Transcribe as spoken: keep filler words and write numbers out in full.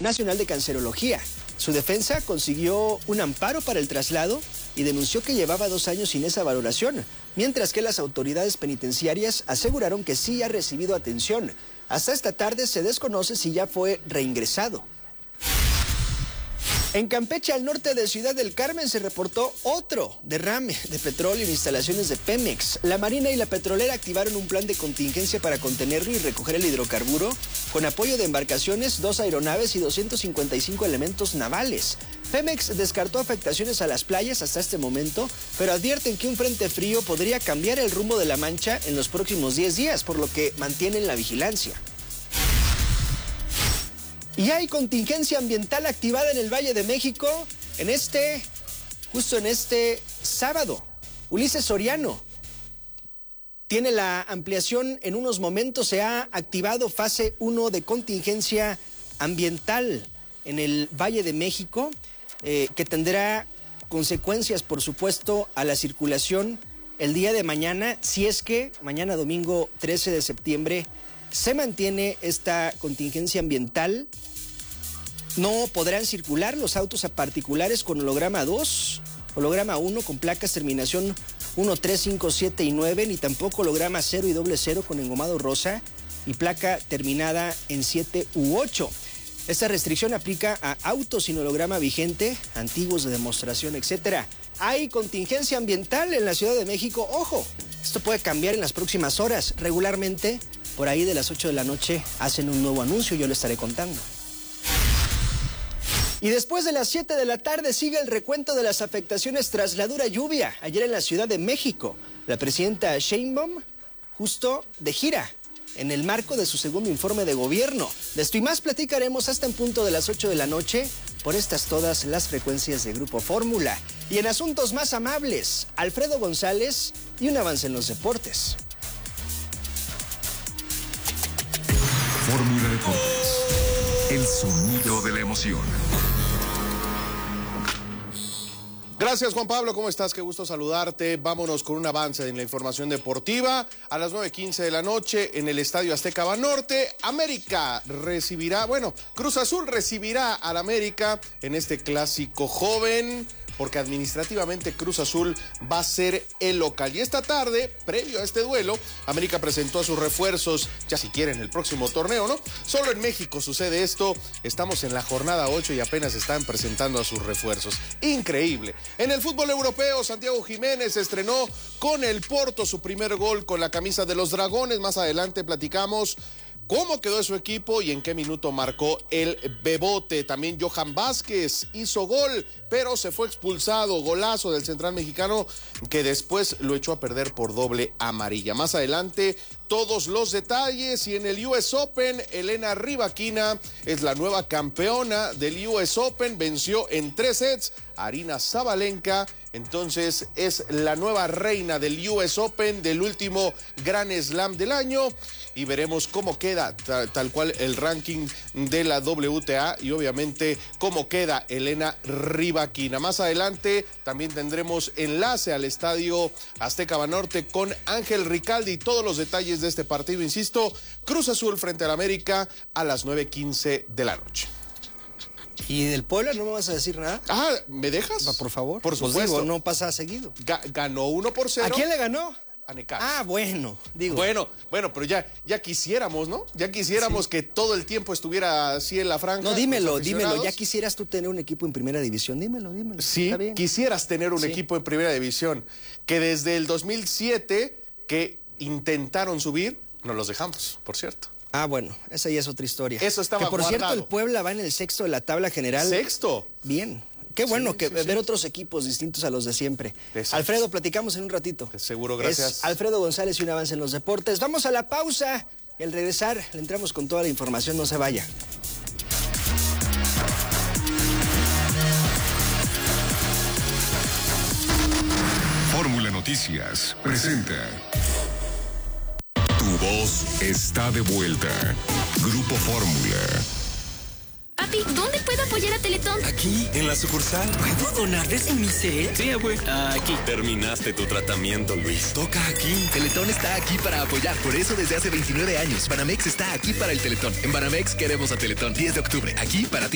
Nacional de Cancerología. Su defensa consiguió un amparo para el traslado y denunció que llevaba dos años sin esa valoración, mientras que las autoridades penitenciarias aseguraron que sí ha recibido atención. Hasta esta tarde se desconoce si ya fue reingresado. En Campeche, al norte de Ciudad del Carmen, se reportó otro derrame de petróleo en instalaciones de Pemex. La Marina y la petrolera activaron un plan de contingencia para contenerlo y recoger el hidrocarburo con apoyo de embarcaciones, dos aeronaves y doscientos cincuenta y cinco elementos navales. Pemex descartó afectaciones a las playas hasta este momento, pero advierten que un frente frío podría cambiar el rumbo de la Mancha en los próximos diez días, por lo que mantienen la vigilancia. Y hay contingencia ambiental activada en el Valle de México en este, justo en este sábado. Ulises Soriano tiene la ampliación en unos momentos. Se ha activado fase uno de contingencia ambiental en el Valle de México, eh, que tendrá consecuencias, por supuesto, a la circulación el día de mañana, si es que mañana domingo trece de septiembre se mantiene esta contingencia ambiental. No podrán circular los autos a particulares con holograma dos, holograma uno con placas terminación uno, tres, cinco, siete y nueve, ni tampoco holograma cero y doble cero con engomado rosa y placa terminada en siete u ocho. Esta restricción aplica a autos sin holograma vigente, antiguos de demostración, etcétera. Hay contingencia ambiental en la Ciudad de México. Ojo, esto puede cambiar en las próximas horas. Regularmente, por ahí de las ocho de la noche, hacen un nuevo anuncio, yo lo estaré contando. Y después de las siete de la tarde sigue el recuento de las afectaciones tras la dura lluvia ayer en la Ciudad de México. La presidenta Sheinbaum, justo de gira, en el marco de su segundo informe de gobierno. De esto y más platicaremos hasta en punto de las ocho de la noche por estas todas las frecuencias de Grupo Fórmula. Y en asuntos más amables, Alfredo González y un avance en los deportes. Fórmula Deportes, el sonido de la emoción. Gracias, Juan Pablo, ¿cómo estás? Qué gusto saludarte. Vámonos con un avance en la información deportiva. A las nueve quince de la noche en el Estadio Azteca Banorte, América recibirá, bueno, Cruz Azul recibirá al América en este clásico joven, porque administrativamente Cruz Azul va a ser el local. Y esta tarde, previo a este duelo, América presentó a sus refuerzos, ya si quieren, el próximo torneo, ¿no? Solo en México sucede esto. Estamos en la jornada ocho y apenas están presentando a sus refuerzos. Increíble. En el fútbol europeo, Santiago Jiménez estrenó con el Porto su primer gol con la camisa de los Dragones. Más adelante platicamos cómo quedó su equipo y en qué minuto marcó el Bebote. También Johan Vázquez hizo gol, pero se fue expulsado. Golazo del central mexicano que después lo echó a perder por doble amarilla. Más adelante, todos los detalles. Y en el U S Open, Elena Rybakina es la nueva campeona del U S Open. Venció en tres sets a Aryna Sabalenka. Entonces es la nueva reina del U S Open, del último Grand Slam del año. Y veremos cómo queda tal, tal cual el ranking de la W T A y obviamente cómo queda Elena Rybakina. Más adelante también tendremos enlace al Estadio Azteca Banorte con Ángel Ricaldi y todos los detalles de este partido. Insisto, Cruz Azul frente al América a las nueve quince de la noche. ¿Y del Puebla no me vas a decir nada? Ah, ¿me dejas? Por favor. Por supuesto. Pues digo, no pasa seguido. Ga- ganó uno por cero. ¿A quién le ganó? A Necaxa. Ah, bueno, digo. Bueno, bueno, pero ya, ya quisiéramos, ¿no? Ya quisiéramos sí. que todo el tiempo estuviera así en la franja. No, dímelo, dímelo. Ya quisieras tú tener un equipo en primera división. Dímelo, dímelo. Sí, Está bien. Quisieras tener un sí. equipo en primera división. Que desde el dos mil siete que intentaron subir, no los dejamos, por cierto. Ah, bueno, esa ya es otra historia. Eso estaba Que por guardado. cierto, el Puebla va en el sexto de la tabla general. ¿Sexto? Bien. Qué bueno sí, que sí, ver sí. otros equipos distintos a los de siempre. Exacto. Alfredo, platicamos en un ratito. Seguro, gracias. Es Alfredo González y un avance en los deportes. Vamos a la pausa y al regresar le entramos con toda la información. No se vaya. Fórmula Noticias presenta. Tu voz está de vuelta. Grupo Fórmula. Papi, ¿dónde puedo apoyar a Teletón? Aquí, en la sucursal. ¿Puedo donar desde mi cel? Sí, güey. Aquí. Terminaste tu tratamiento, Luis. Toca aquí. Teletón está aquí para apoyar. Por eso desde hace veintinueve años, Banamex está aquí para el Teletón. En Banamex queremos a Teletón. diez de octubre, aquí para ti.